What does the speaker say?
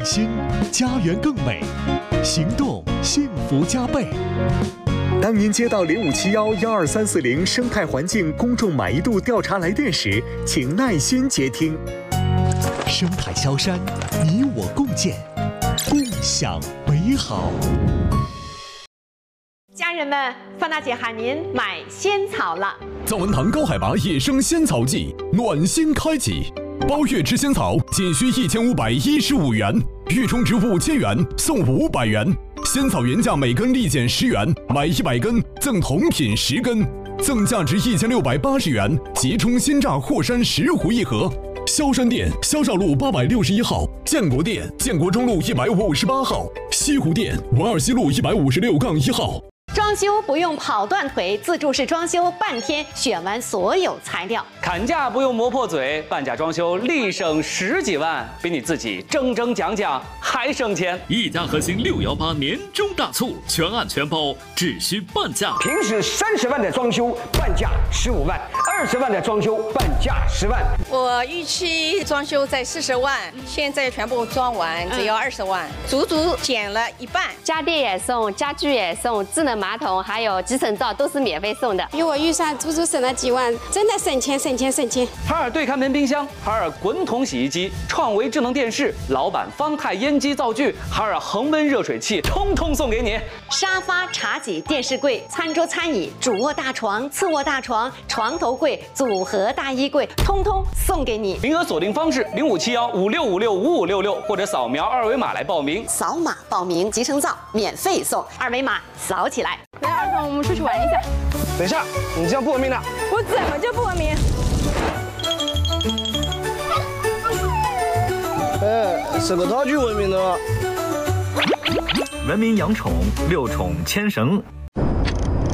心，家园更美，行动幸福加倍。当您接到0571-12340生态环境公众满意度调查来电时，请耐心接听。生态萧山，你我共建，共享美好。 家人们，范大姐喊您买仙草了。 藏文堂高海拔野生仙草季暖心开启，包月吃仙草仅需1515元，预充值5000元送500元。仙草原价每根立减10元，买100根赠同品10根，赠价值1680元即充鲜榨霍山10壶1盒。萧山店萧绍路861号，建国店建国中路158号，西湖店文尔西路156-1号。 装修不用跑断腿，自助式装修半天选完所有材料。 砍价不用磨破嘴，半价装修立省10几万，比你自己争讲还省钱。 一家核心618年终大促，全案全包，只需半价。 平时30万的装修，半价15万；20万的装修，半价10万。 我预期装修在40万，现在全部装完只要20万，足足减了一半。 家电也送，家具也送，智能马桶还有集成灶都是免费送的。 比我预算足足省了几万，真的省钱。 海尔对看门冰箱、海尔滚筒洗衣机、创维智能电视、老板方太烟机灶具、海尔恒温热水器，通通送给你。 沙发、茶几、电视柜、餐桌、餐椅、主卧大床、次卧大床、床头柜、组合大衣柜，通通送给你。 名额锁定方式057156565566，或者扫描2维码来报名。 扫码报名，集成灶免费送，2维码扫起来。 来，二童，我们出去玩一下。 等一下，你这样不文明的。 我怎么就不文明？ 是个道具文明的。 文明养宠，6宠牵绳。